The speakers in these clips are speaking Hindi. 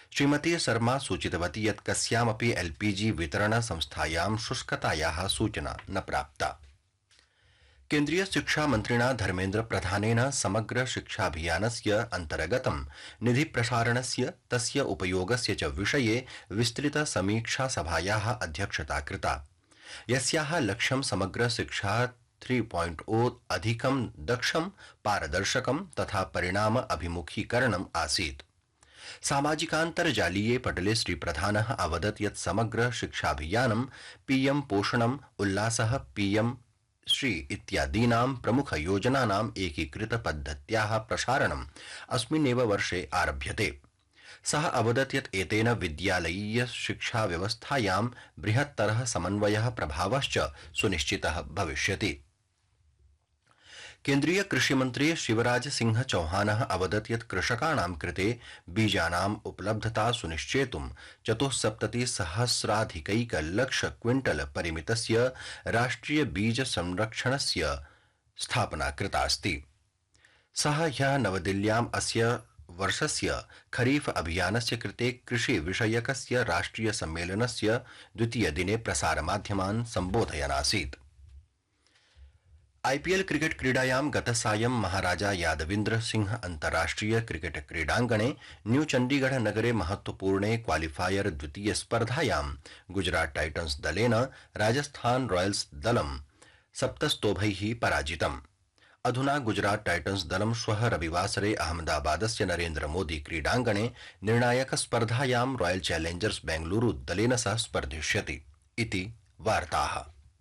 श्रीमती शर्मा सूचितवती यत् कस्यामपि एलपीजी वितरण संस्थायां शुष्कतायाः सूचना न प्राप्ता। केन्द्रीय शिक्षा मंत्रिणा धर्मेन्द्र प्रधानेन समग्र शिक्षाभियानस्य अंतर्गतं निधि प्रसारणस्य तस्य उपयोगस्य च विषये विस्तृत समीक्षा सभायाः अध्यक्षता कृता, यस्याः लक्ष्यं समग्र शिक्षा 3.0 अधिकं दक्षं पारदर्शकं तथा परिणाम अभिमुखीकरणम् आसीत्। सामाजिकान्तर्जालीये पटले श्रीप्रधानः अवदत् यत् समग्र शिक्षाभियानं पीएम पोषणम् उल्लासः पीएम श्री इत्यादीनां प्रमुखयोजनानाम् एकीकृतपद्धत्याः प्रसारणम् अस्मिन्नेव वर्षे आरभ्यते। सः अवदत् यत् एतेन विद्यालयीय शिक्षाव्यवस्थायां बृहत्तरः समन्वयः प्रभावश्च सुनिश्चितः भविष्यति। केन्द्रीय कृषिमन्त्री शिवराज सिंह चौहानः अवदत् यत् कृषकाणां कृते बीजानाम् उपलब्धता सुनिश्चेतुं 74,000,000 क्विंटल परिमितस्य राष्ट्रिय बीज संरक्षणस्य स्थापना कृता अस्ति। सः ह्यः नवदिल्ल्याम् अस्य वर्षस्य खरीफ अभियानस्य कृते कृषि विषयकस्य राष्ट्रिय सम्मेलनस्य द्वितीयदिने प्रसारमाध्यमान् सम्बोधयन् आसीत्। आईपीएल क्रिकेट क्रीडायां गतसायं महाराजा यादविन्द्र सिंह अन्ताराष्ट्रिय क्रिकेट क्रीडाङ्गणे न्यू चण्डीगढ़ नगरे महत्वपूर्णे क्वालिफायर द्वितीय स्पर्धायां गुजरात टाइटन्स दलेन राजस्थान रॉयल्स दलं 7 स्तोभैः पराजितम्। अधुना गुजरात टाइटन्स दलं श्वः रविवासरे अहमदाबादस्य नरेन्द्र मोदी क्रीडाङ्गणे निर्णायक स्पर्धायां रॉयल चैलेंजर्स बेंगलुरु दलेन सह स्पर्धिष्यति इति वार्ताः।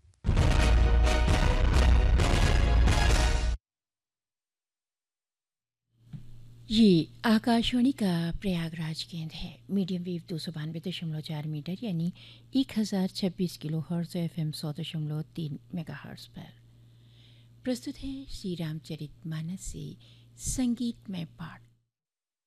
ये आकाशवाणी का प्रयागराज केंद्र है। मीडियम वेव 292.4 मीटर यानी 1026 किलो हर्ट्ज FM 100.3 मेगाहर्ट्ज पर प्रस्तुत है श्री रामचरितमानस से संगीतमय पाठ।